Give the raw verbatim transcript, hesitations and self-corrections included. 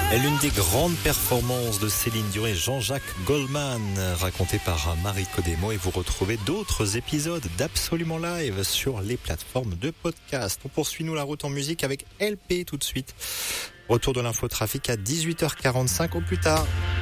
L'une des grandes performances de Céline Dion et Jean-Jacques Goldman, racontée par Marie Codemo, et vous retrouvez d'autres épisodes d'Absolument Live sur les plateformes de podcast. On poursuit nous la route en musique avec L P tout de suite. Retour de l'infotrafic à dix-huit heures quarante-cinq au plus tard.